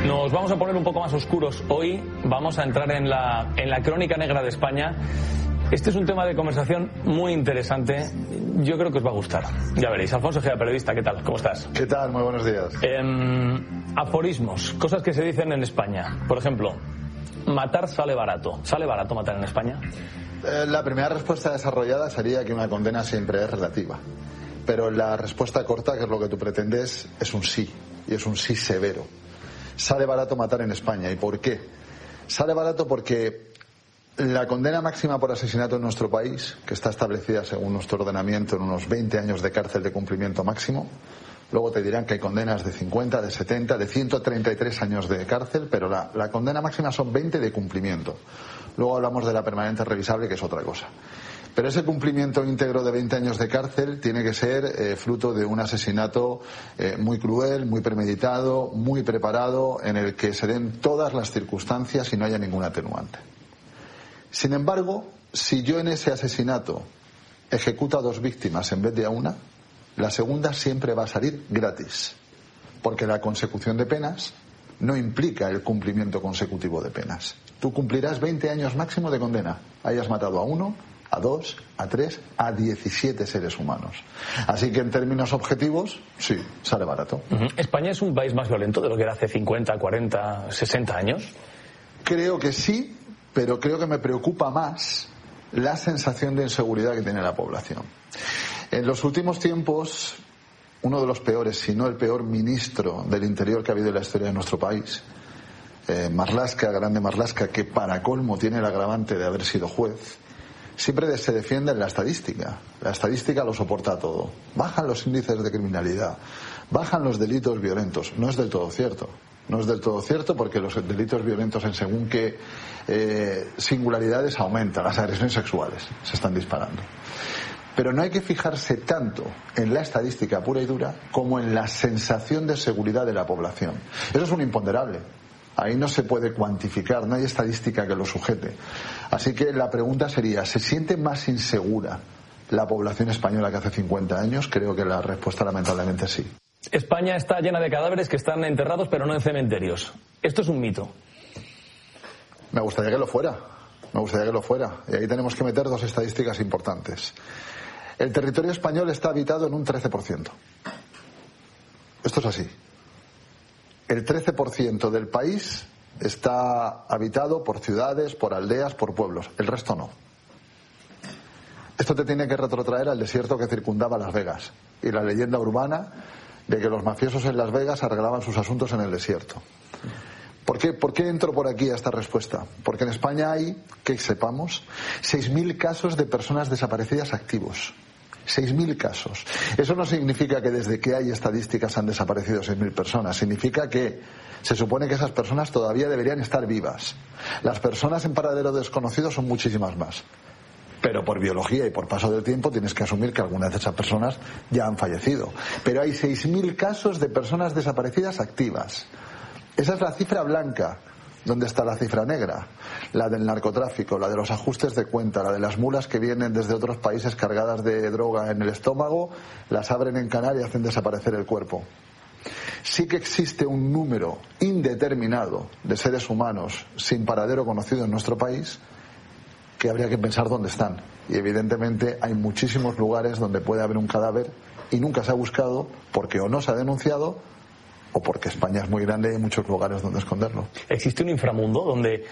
Nos vamos a poner un poco más oscuros hoy, vamos a entrar en la crónica negra de España. Este es un tema de conversación muy interesante, yo creo que os va a gustar. Ya veréis. Alfonso Ojeda, periodista, ¿qué tal? ¿Cómo estás? ¿Qué tal? Muy buenos días. Aforismos, cosas que se dicen en España. Por ejemplo, matar sale barato. ¿Sale barato matar en España? La primera respuesta desarrollada sería que una condena siempre es relativa. Pero la respuesta corta, que es lo que tú pretendes, es un sí. Y es un sí severo. Sale barato matar en España. ¿Y por qué? Sale barato porque la condena máxima por asesinato en nuestro país, que está establecida según nuestro ordenamiento en unos 20 años de cárcel de cumplimiento máximo, luego te dirán que hay condenas de 50, de 70, de 133 años de cárcel, pero la condena máxima son 20 de cumplimiento. Luego hablamos de la permanente revisable, que es otra cosa. Pero ese cumplimiento íntegro de 20 años de cárcel tiene que ser fruto de un asesinato muy cruel, muy premeditado, muy preparado, en el que se den todas las circunstancias y no haya ningún atenuante. Sin embargo, si yo en ese asesinato ejecuto a 2 víctimas en vez de a una, la segunda siempre va a salir gratis, porque la consecución de penas no implica el cumplimiento consecutivo de penas. Tú cumplirás 20 años máximo de condena, hayas matado a 1, a 2, a 3, a 17 seres humanos. Así que en términos objetivos, sí, sale barato. ¿España es un país más violento de lo que era hace 50, 40, 60 años? Creo que sí, pero creo que me preocupa más la sensación de inseguridad que tiene la población. En los últimos tiempos, uno de los peores, si no el peor ministro del Interior que ha habido en la historia de nuestro país, Marlaska, Grande Marlaska, que para colmo tiene el agravante de haber sido juez, siempre se defiende en la estadística. La estadística lo soporta todo. Bajan los índices de criminalidad, bajan los delitos violentos. No es del todo cierto. No es del todo cierto porque los delitos violentos en según qué singularidades aumentan. Las agresiones sexuales se están disparando. Pero no hay que fijarse tanto en la estadística pura y dura como en la sensación de seguridad de la población. Eso es un imponderable. Ahí no se puede cuantificar, no hay estadística que lo sujete. Así que la pregunta sería, ¿se siente más insegura la población española que hace 50 años? Creo que la respuesta lamentablemente sí. España está llena de cadáveres que están enterrados pero no en cementerios. ¿Esto es un mito? Me gustaría que lo fuera. Me gustaría que lo fuera. Y ahí tenemos que meter 2 estadísticas importantes. El territorio español está habitado en un 13%. Esto es así. El 13% del país está habitado por ciudades, por aldeas, por pueblos. El resto no. Esto te tiene que retrotraer al desierto que circundaba Las Vegas y la leyenda urbana de que los mafiosos en Las Vegas arreglaban sus asuntos en el desierto. ¿Por qué entro por aquí a esta respuesta? Porque en España hay, que sepamos, 6.000 casos de personas desaparecidas activos. 6.000 casos. Eso no significa que desde que hay estadísticas han desaparecido 6.000 personas. Significa que se supone que esas personas todavía deberían estar vivas. Las personas en paradero desconocido son muchísimas más. Pero por biología y por paso del tiempo tienes que asumir que algunas de esas personas ya han fallecido. Pero hay 6.000 casos de personas desaparecidas activas. Esa es la cifra blanca. ¿Dónde está la cifra negra? La del narcotráfico, la de los ajustes de cuenta, la de las mulas que vienen desde otros países cargadas de droga en el estómago, las abren en Canarias y hacen desaparecer el cuerpo. Sí que existe un número indeterminado de seres humanos sin paradero conocido en nuestro país que habría que pensar dónde están. Y evidentemente hay muchísimos lugares donde puede haber un cadáver y nunca se ha buscado porque o no se ha denunciado o porque España es muy grande y hay muchos lugares donde esconderlo. ¿Existe un inframundo donde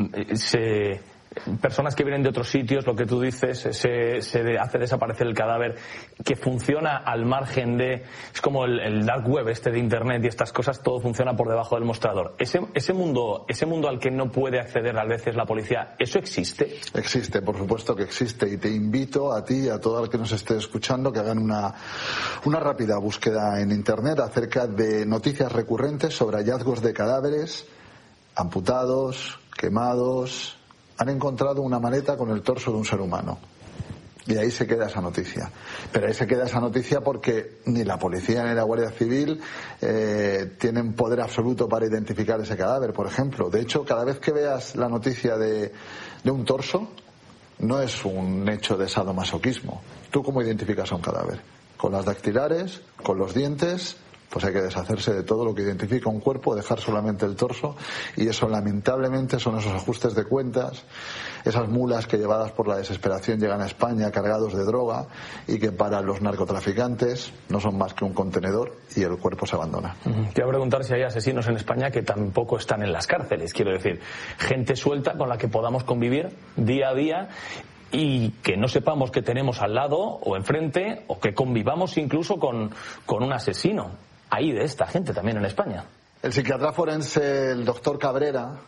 personas que vienen de otros sitios, lo que tú dices, se hace desaparecer el cadáver, que funciona al margen de... Es como el dark web de internet y estas cosas, todo funciona por debajo del mostrador. Ese mundo al que no puede acceder a veces la policía, ¿eso existe? Existe, por supuesto que existe, y te invito a ti y a todo el que nos esté escuchando que hagan una rápida búsqueda en internet acerca de noticias recurrentes sobre hallazgos de cadáveres amputados, quemados. Han encontrado una maleta con el torso de un ser humano. Y ahí se queda esa noticia. Pero ahí se queda esa noticia porque ni la policía ni la Guardia Civil tienen poder absoluto para identificar ese cadáver, por ejemplo. De hecho, cada vez que veas la noticia de un torso, no es un hecho de sadomasoquismo. ¿Tú cómo identificas a un cadáver? Con las dactilares, con los dientes, pues hay que deshacerse de todo lo que identifica un cuerpo, dejar solamente el torso, y eso lamentablemente son esos ajustes de cuentas, esas mulas que llevadas por la desesperación llegan a España cargados de droga y que para los narcotraficantes no son más que un contenedor y el cuerpo se abandona. Te voy a preguntar si hay asesinos en España que tampoco están en las cárceles, quiero decir, gente suelta con la que podamos convivir día a día y que no sepamos que tenemos al lado o enfrente, o que convivamos incluso con un asesino. Hay de esta gente también en España. El psiquiatra forense, el doctor Cabrera,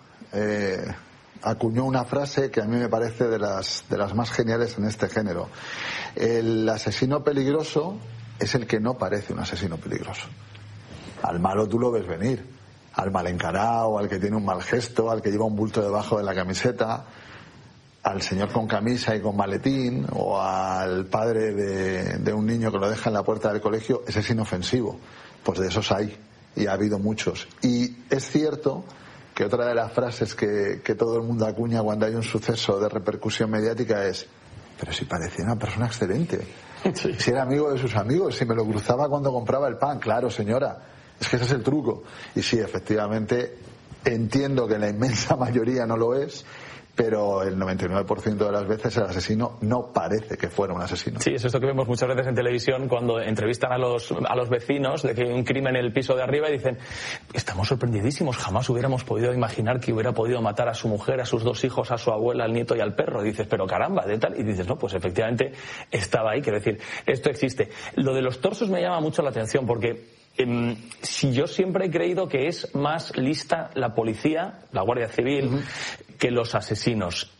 acuñó una frase que a mí me parece de las más geniales en este género. El asesino peligroso es el que no parece un asesino peligroso. Al malo tú lo ves venir, al mal encarado, al que tiene un mal gesto, al que lleva un bulto debajo de la camiseta, al señor con camisa y con maletín, o al padre de un niño que lo deja en la puerta del colegio. Ese es inofensivo. Pues de esos hay, y ha habido muchos. Y es cierto que otra de las frases que todo el mundo acuña cuando hay un suceso de repercusión mediática es: pero si parecía una persona excelente, sí. Si era amigo de sus amigos, si me lo cruzaba cuando compraba el pan. Claro, señora, es que ese es el truco. Y sí, efectivamente, entiendo que la inmensa mayoría no lo es, pero el 99% de las veces el asesino no parece que fuera un asesino. Sí, es esto que vemos muchas veces en televisión cuando entrevistan a los vecinos de que hay un crimen en el piso de arriba y dicen: estamos sorprendidísimos, jamás hubiéramos podido imaginar que hubiera podido matar a su mujer, a sus 2 hijos, a su abuela, al nieto y al perro. Y dices: pero caramba, de tal. Y dices: no, pues efectivamente estaba ahí. Quiero decir, esto existe. Lo de los torsos me llama mucho la atención porque si yo siempre he creído que es más lista la policía, la Guardia Civil, que los asesinos.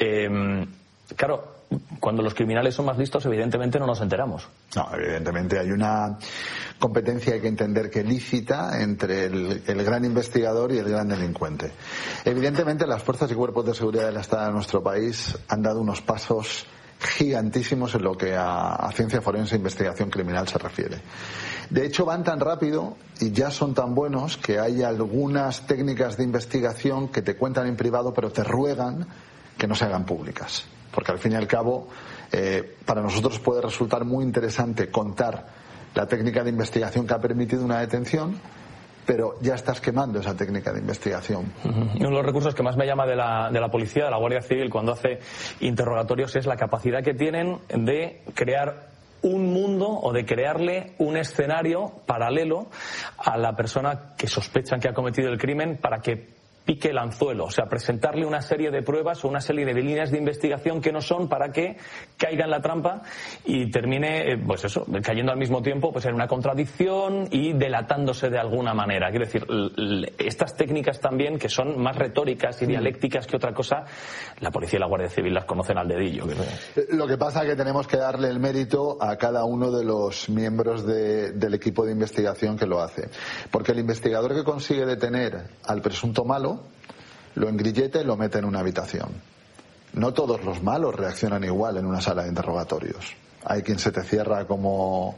Claro, cuando los criminales son más listos, evidentemente no nos enteramos. No, evidentemente hay una competencia, hay que entender que lícita, entre el gran investigador y el gran delincuente. Evidentemente las fuerzas y cuerpos de seguridad del Estado de nuestro país han dado unos pasos gigantísimos en lo que a ciencia forense e investigación criminal se refiere. De hecho, van tan rápido y ya son tan buenos que hay algunas técnicas de investigación que te cuentan en privado, pero te ruegan que no se hagan públicas. Porque al fin y al cabo, para nosotros puede resultar muy interesante contar la técnica de investigación que ha permitido una detención, pero ya estás quemando esa técnica de investigación. Uno de los recursos que más me llama de la policía, de la Guardia Civil, cuando hace interrogatorios, es la capacidad que tienen de crear un mundo o de crearle un escenario paralelo a la persona que sospechan que ha cometido el crimen para que pique el anzuelo, o sea, presentarle una serie de pruebas o una serie de líneas de investigación que no son, para que caiga en la trampa y termine, pues eso, cayendo al mismo tiempo pues en una contradicción y delatándose de alguna manera. Quiero decir, estas técnicas también, que son más retóricas y dialécticas que otra cosa, la policía y la Guardia Civil las conocen al dedillo. Lo que pasa es que tenemos que darle el mérito a cada uno de los miembros del equipo de investigación que lo hace, porque el investigador que consigue detener al presunto malo lo engrilleta y lo mete en una habitación. No todos los malos reaccionan igual en una sala de interrogatorios. Hay quien se te cierra como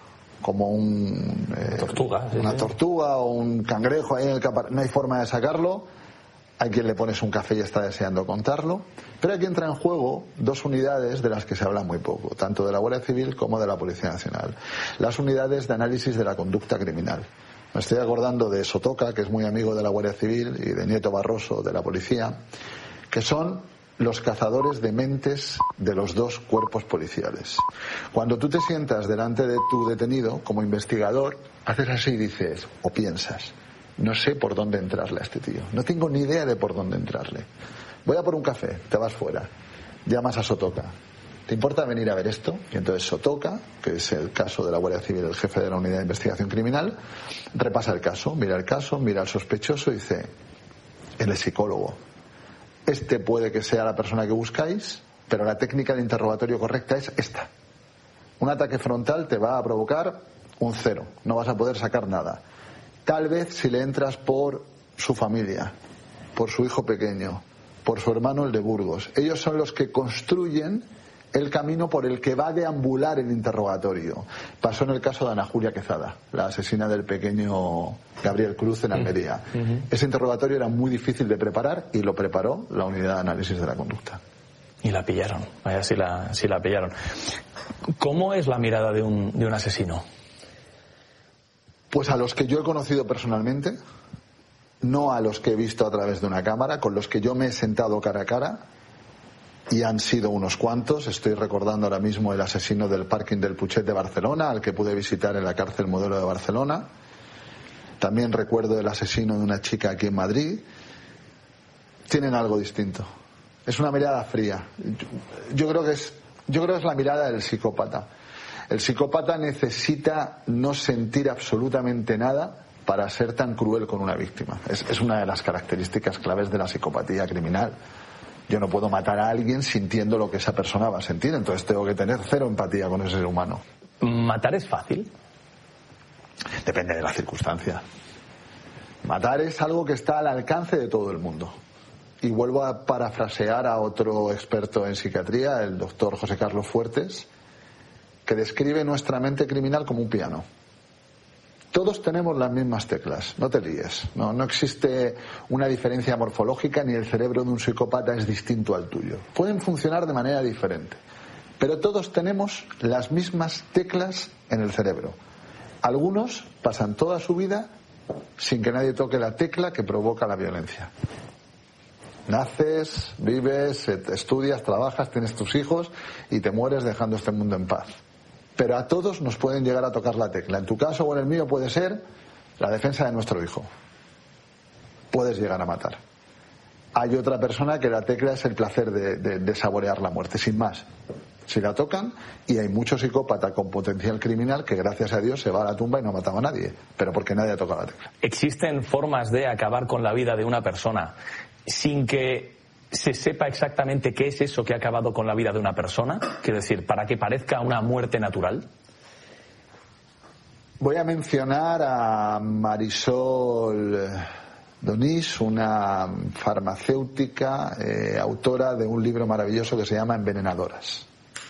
una tortuga o un cangrejo ahí en el no hay forma de sacarlo. Hay quien le pones un café y está deseando contarlo. Pero aquí entra en juego 2 unidades de las que se habla muy poco, tanto de la Guardia Civil como de la Policía Nacional: las unidades de análisis de la conducta criminal. Me estoy acordando de Sotoca, que es muy amigo de la Guardia Civil, y de Nieto Barroso, de la Policía, que son los cazadores de mentes de los 2 cuerpos policiales. Cuando tú te sientas delante de tu detenido como investigador, haces así y dices, o piensas: no sé por dónde entrarle a este tío, no tengo ni idea de por dónde entrarle. Voy a por un café, te vas fuera, llamas a Sotoca: ¿te importa venir a ver esto? Y entonces Sotoca, que es el caso de la Guardia Civil, el jefe de la unidad de investigación criminal, repasa el caso, mira al sospechoso y dice: él es psicólogo, este puede que sea la persona que buscáis, pero la técnica de interrogatorio correcta es esta. Un ataque frontal te va a provocar un 0, no vas a poder sacar nada. Tal vez si le entras por su familia, por su hijo pequeño, por su hermano el de Burgos. Ellos son los que construyen el camino por el que va a deambular el interrogatorio. Pasó en el caso de Ana Julia Quezada, la asesina del pequeño Gabriel Cruz en Almería. Ese interrogatorio era muy difícil de preparar y lo preparó la unidad de análisis de la conducta. Y la pillaron, vaya si la pillaron. ¿Cómo es la mirada de un asesino? Pues a los que yo he conocido personalmente, no a los que he visto a través de una cámara, con los que yo me he sentado cara a cara, y han sido unos cuantos. Estoy recordando ahora mismo el asesino del parking del Putxet de Barcelona, al que pude visitar en la cárcel Modelo de Barcelona. También recuerdo el asesino de una chica aquí en Madrid. Tienen algo distinto. Es una mirada fría. Yo creo que es la mirada del psicópata. El psicópata necesita no sentir absolutamente nada para ser tan cruel con una víctima. Es una de las características claves de la psicopatía criminal. Yo no puedo matar a alguien sintiendo lo que esa persona va a sentir, entonces tengo que tener cero empatía con ese ser humano. ¿Matar es fácil? Depende de la circunstancia. Matar es algo que está al alcance de todo el mundo. Y vuelvo a parafrasear a otro experto en psiquiatría, el doctor José Carlos Fuertes, que describe nuestra mente criminal como un piano. Todos tenemos las mismas teclas, no te líes. No existe una diferencia morfológica, ni el cerebro de un psicópata es distinto al tuyo. Pueden funcionar de manera diferente, pero todos tenemos las mismas teclas en el cerebro. Algunos pasan toda su vida sin que nadie toque la tecla que provoca la violencia. Naces, vives, estudias, trabajas, tienes tus hijos y te mueres dejando este mundo en paz. Pero a todos nos pueden llegar a tocar la tecla. En tu caso o en el mío puede ser la defensa de nuestro hijo. Puedes llegar a matar. Hay otra persona que la tecla es el placer de saborear la muerte, sin más. Si la tocan, y hay mucho psicópata con potencial criminal que gracias a Dios se va a la tumba y no ha matado a nadie, pero porque nadie ha tocado la tecla. ¿Existen formas de acabar con la vida de una persona sin que se sepa exactamente qué es eso que ha acabado con la vida de una persona? Quiero decir, para que parezca una muerte natural. Voy a mencionar a Marisol Donís, una farmacéutica, autora de un libro maravilloso que se llama Envenenadoras.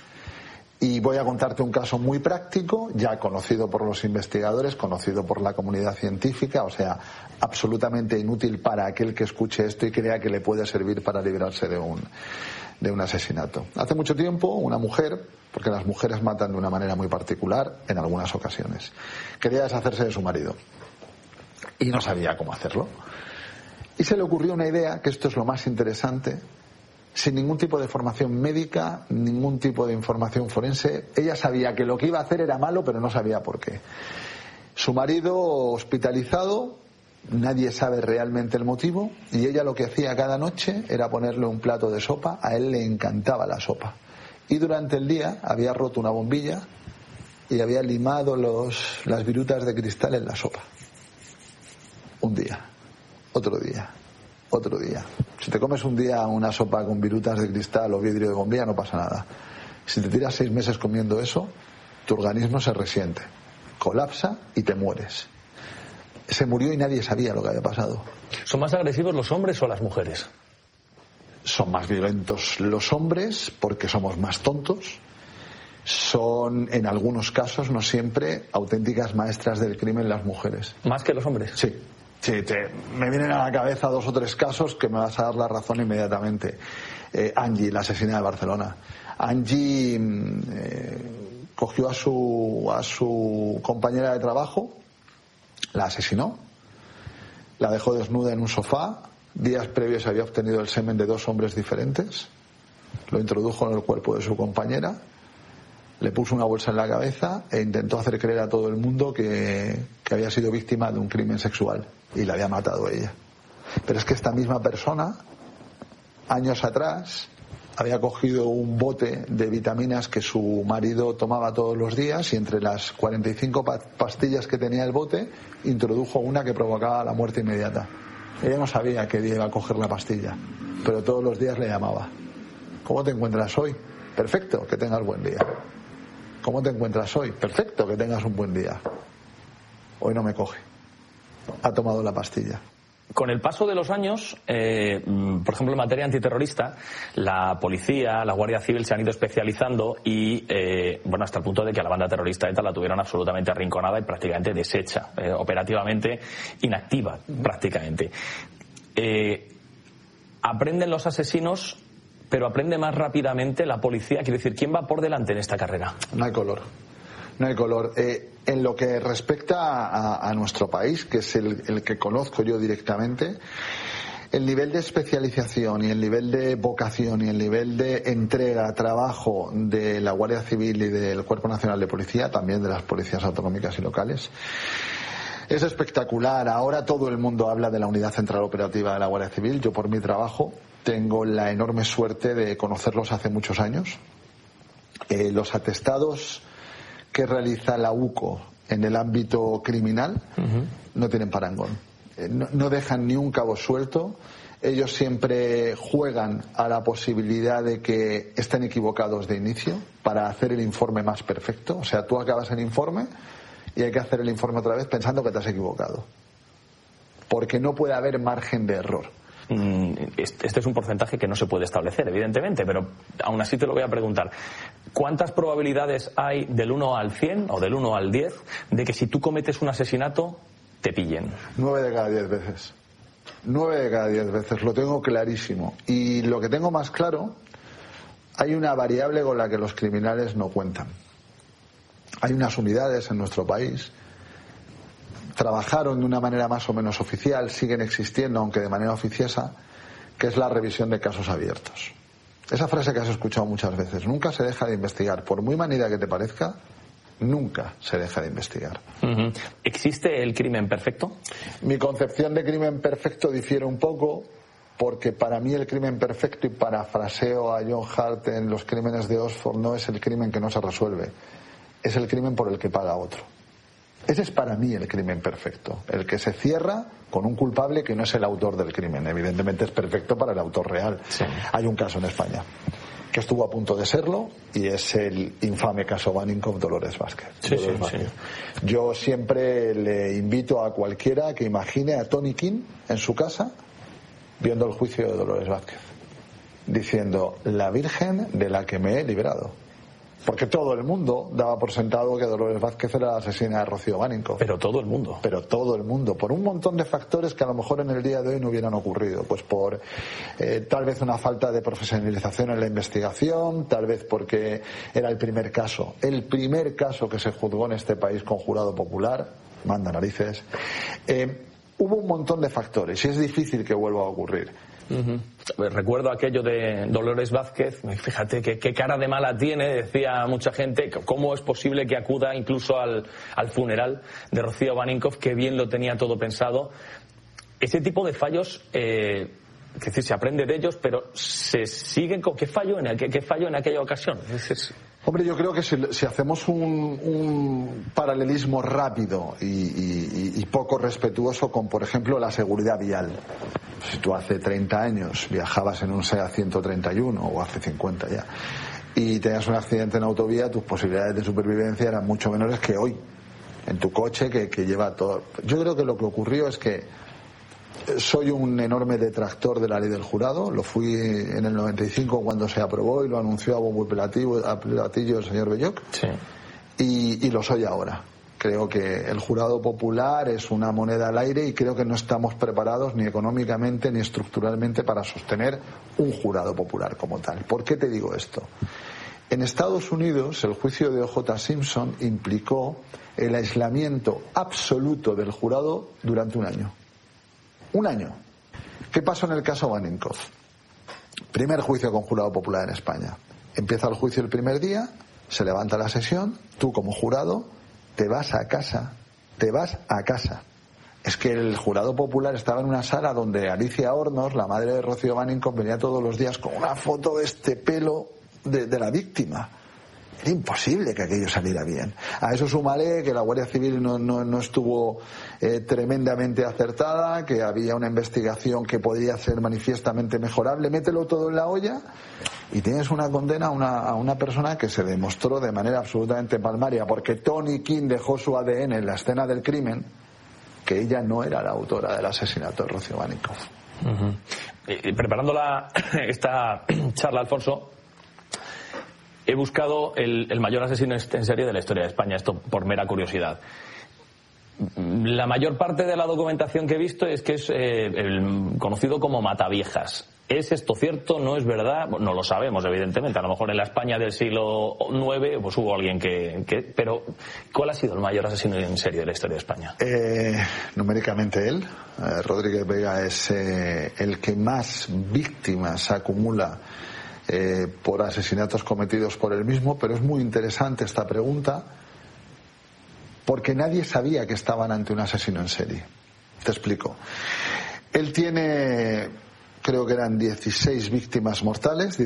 Y voy a contarte un caso muy práctico, ya conocido por los investigadores, conocido por la comunidad científica, o sea, absolutamente inútil para aquel que escuche esto y crea que le puede servir para librarse de un asesinato. Hace mucho tiempo, una mujer, porque las mujeres matan de una manera muy particular en algunas ocasiones, quería deshacerse de su marido y no sabía cómo hacerlo. Y se le ocurrió una idea, que esto es lo más interesante, sin ningún tipo de formación médica, ningún tipo de información forense. Ella sabía que lo que iba a hacer era malo, pero no sabía por qué. Su marido hospitalizado, nadie sabe realmente el motivo, y ella lo que hacía cada noche era ponerle un plato de sopa. A él le encantaba la sopa. Y durante el día había roto una bombilla y había limado las virutas de cristal en la sopa. Un día, otro día, otro día. Si te comes un día una sopa con virutas de cristal o vidrio de bombilla, no pasa nada. Si te tiras 6 meses comiendo eso, tu organismo se resiente, colapsa y te mueres. Se murió y nadie sabía lo que había pasado. ¿Son más agresivos los hombres o las mujeres? Son más violentos los hombres porque somos más tontos. Son, en algunos casos, no siempre, auténticas maestras del crimen las mujeres. ¿Más que los hombres? Sí. Sí, me vienen a la cabeza 2 o 3 casos que me vas a dar la razón inmediatamente. Angie, la asesina de Barcelona. Angie cogió a su compañera de trabajo, la asesinó, la dejó desnuda en un sofá. Días previos había obtenido el semen de 2 hombres diferentes, lo introdujo en el cuerpo de su compañera, le puso una bolsa en la cabeza e intentó hacer creer a todo el mundo que había sido víctima de un crimen sexual y la había matado ella. Pero es que esta misma persona, años atrás, había cogido un bote de vitaminas que su marido tomaba todos los días y entre las 45 pastillas que tenía el bote introdujo una que provocaba la muerte inmediata. Ella no sabía qué día iba a coger la pastilla, pero todos los días le llamaba. ¿Cómo te encuentras hoy? Perfecto, que tengas buen día. ¿Cómo te encuentras hoy? Perfecto, que tengas un buen día. Hoy no me coge. Ha tomado la pastilla. Con el paso de los años, por ejemplo, en materia antiterrorista, la policía, la Guardia Civil se han ido especializando y, bueno, hasta el punto de que a la banda terrorista ETA la tuvieron absolutamente arrinconada y prácticamente deshecha, operativamente inactiva, prácticamente. Aprenden los asesinos, pero aprende más rápidamente la policía. Quiero decir, ¿quién va por delante en esta carrera? No hay color. No hay color. En lo que respecta a nuestro país, que es el que conozco yo directamente, el nivel de especialización y el nivel de vocación y el nivel de entrega, trabajo de la Guardia Civil y del Cuerpo Nacional de Policía, también de las policías autonómicas y locales, es espectacular. Ahora todo el mundo habla de la Unidad Central Operativa de la Guardia Civil. Yo, por mi trabajo, tengo la enorme suerte de conocerlos hace muchos años. Los atestados que realiza la UCO en el ámbito criminal no tienen parangón. No dejan ni un cabo suelto. Ellos siempre juegan a la posibilidad de que estén equivocados de inicio para hacer el informe más perfecto. O sea, tú acabas el informe y hay que hacer el informe otra vez pensando que te has equivocado, porque no puede haber margen de error. Este es un porcentaje que no se puede establecer, evidentemente, pero aún así te lo voy a preguntar. ¿Cuántas probabilidades hay del 1 al 100 o del 1 al 10 de que si tú cometes un asesinato te pillen? 9 de cada 10 veces. 9 de cada 10 veces, lo tengo clarísimo. Y lo que tengo más claro, hay una variable con la que los criminales no cuentan. Hay unas unidades en nuestro país, trabajaron de una manera más o menos oficial, siguen existiendo, aunque de manera oficiosa, que es la revisión de casos abiertos. Esa frase que has escuchado muchas veces: nunca se deja de investigar. Por muy manida que te parezca, nunca se deja de investigar. ¿Existe el crimen perfecto? Mi concepción de crimen perfecto difiere un poco, porque para mí el crimen perfecto, y parafraseo a John Hart en Los crímenes de Oxford, no es el crimen que no se resuelve, es el crimen por el que paga otro. Ese es para mí el crimen perfecto, el que se cierra con un culpable que no es el autor del crimen. Evidentemente es perfecto para el autor real. Sí. Hay un caso en España que estuvo a punto de serlo, y es el infame caso Vaninkoff Dolores Vázquez. Sí. Yo siempre le invito a cualquiera que imagine a Tony King en su casa viendo el juicio de Dolores Vázquez, diciendo: la Virgen de la que me he librado. Porque todo el mundo daba por sentado que Dolores Vázquez era la asesina de Rocío Vaninkoff. Pero todo el mundo. Pero todo el mundo, por un montón de factores que a lo mejor en el día de hoy no hubieran ocurrido. Pues por tal vez una falta de profesionalización en la investigación, tal vez porque era el primer caso que se juzgó en este país con jurado popular, manda narices. Hubo un montón de factores y es difícil que vuelva a ocurrir. Recuerdo aquello de Dolores Vázquez, fíjate qué cara de mala tiene, decía mucha gente, cómo es posible que acuda incluso al funeral de Rocío Vaninkoff, que bien lo tenía todo pensado. Ese tipo de fallos, es decir, se aprende de ellos, pero se siguen con qué fallo en aquella ocasión. Hombre, yo creo que si hacemos un paralelismo rápido y poco respetuoso con, por ejemplo, la seguridad vial. Si tú hace 30 años viajabas en un SEAT 131, o hace 50 ya, y tenías un accidente en autovía, tus posibilidades de supervivencia eran mucho menores que hoy, en tu coche que lleva todo. Yo creo que lo que ocurrió es que soy un enorme detractor de la ley del jurado. Lo fui en el 95 cuando se aprobó y lo anunció a bombo y platillo el señor Belloc. Sí. Y lo soy ahora. Creo que el jurado popular es una moneda al aire y creo que no estamos preparados ni económicamente ni estructuralmente para sostener un jurado popular como tal. ¿Por qué te digo esto? En Estados Unidos, el juicio de O.J. Simpson implicó el aislamiento absoluto del jurado durante un año. Un año. ¿Qué pasó en el caso Vaninkoff? Primer juicio con jurado popular en España. Empieza el juicio el primer día, se levanta la sesión, tú como jurado te vas a casa. Es que el jurado popular estaba en una sala donde Alicia Hornos, la madre de Rocío Vaninkoff, venía todos los días con una foto de este pelo de la víctima. Era imposible que aquello saliera bien. A eso súmale que la Guardia Civil no estuvo tremendamente acertada, que había una investigación que podría ser manifiestamente mejorable. Mételo todo en la olla y tienes una condena a una persona que se demostró de manera absolutamente palmaria, porque Tony King dejó su ADN en la escena del crimen, que ella no era la autora del asesinato de Rocío Vaninkoff. Preparando esta charla, Alfonso, he buscado el mayor asesino en serie de la historia de España, esto por mera curiosidad. La mayor parte de la documentación que he visto es que es el conocido como Mataviejas. ¿Es esto cierto? ¿No es verdad? No lo sabemos, evidentemente. A lo mejor en la España del siglo IX pues hubo alguien que... Pero, ¿cuál ha sido el mayor asesino en serie de la historia de España? Numéricamente él. Rodríguez Vega es el que más víctimas acumula por asesinatos cometidos por él mismo, pero es muy interesante esta pregunta porque nadie sabía que estaban ante un asesino en serie. Te explico. Él tiene, creo que eran 16 víctimas mortales,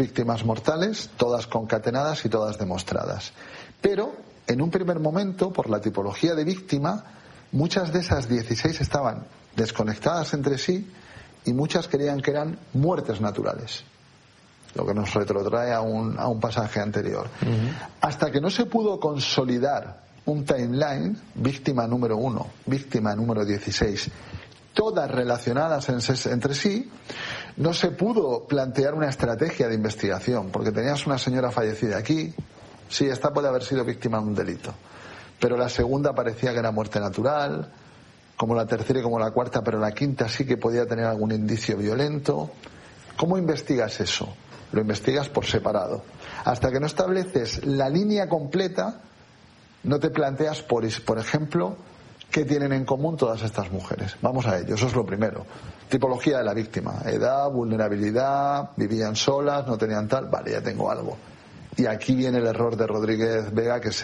todas concatenadas y todas demostradas. Pero, en un primer momento, por la tipología de víctima, muchas de esas 16 estaban desconectadas entre sí y muchas creían que eran muertes naturales. Lo que nos retrotrae a un pasaje anterior. Hasta que no se pudo consolidar un timeline, víctima número 1, víctima número 16, todas relacionadas entre sí, no se pudo plantear una estrategia de investigación, porque tenías una señora fallecida aquí, sí, esta puede haber sido víctima de un delito, pero la segunda parecía que era muerte natural, como la tercera y como la cuarta, pero la quinta sí que podía tener algún indicio violento. ¿Cómo investigas eso? Lo investigas por separado. Hasta que no estableces la línea completa, no te planteas, por ejemplo, qué tienen en común todas estas mujeres. Vamos a ello, eso es lo primero. Tipología de la víctima, edad, vulnerabilidad, vivían solas, no tenían tal, vale, ya tengo algo. Y aquí viene el error de Rodríguez Vega, que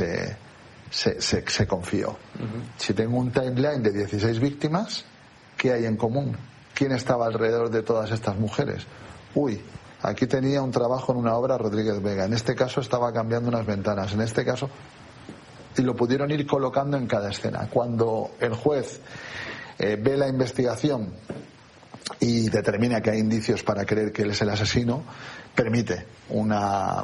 se confió. Si tengo un timeline de 16 víctimas, ¿qué hay en común? ¿Quién estaba alrededor de todas estas mujeres? Uy, aquí tenía un trabajo en una obra Rodríguez Vega, en este caso estaba cambiando unas ventanas, en este caso... Y lo pudieron ir colocando en cada escena. Cuando el juez ve la investigación y determina que hay indicios para creer que él es el asesino, permite una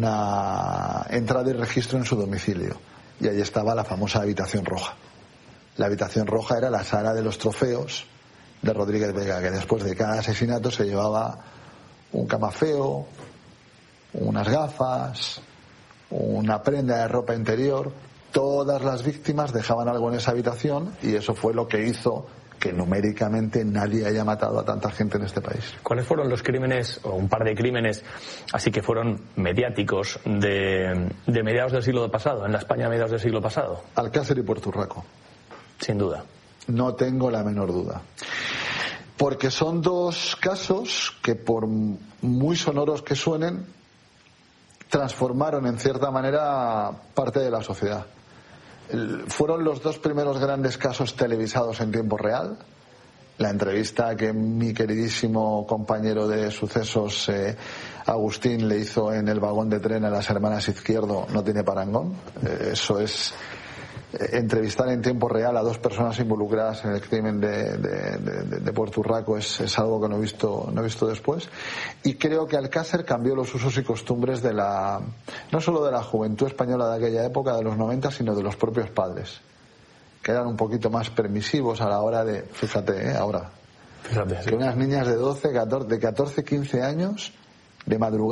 entrada y registro en su domicilio. Y ahí estaba la famosa habitación roja. La habitación roja era la sala de los trofeos de Rodríguez Vega, que después de cada asesinato se llevaba un camafeo, unas gafas, una prenda de ropa interior. Todas las víctimas dejaban algo en esa habitación y eso fue lo que hizo que numéricamente nadie haya matado a tanta gente en este país. ¿Cuáles fueron los crímenes, o un par de crímenes, así que fueron mediáticos, de mediados del siglo pasado, en la España de mediados del siglo pasado? Alcácer y Puerto Rico. Sin duda. No tengo la menor duda. Porque son dos casos que, por muy sonoros que suenen, transformaron en cierta manera parte de la sociedad. Fueron los dos primeros grandes casos televisados en tiempo real. La entrevista que mi queridísimo compañero de sucesos, Agustín, le hizo en el vagón de tren a las hermanas Izquierdo no tiene parangón. Eso es entrevistar en tiempo real a dos personas involucradas en el crimen de Puerto Rico es algo que no he visto después. Y creo que Alcácer cambió los usos y costumbres no solo de la juventud española de aquella época, de los 90, sino de los propios padres, que eran un poquito más permisivos a la hora de, fíjate, ahora, Fíjate, sí. Que unas niñas de 14, 15 años de madrugada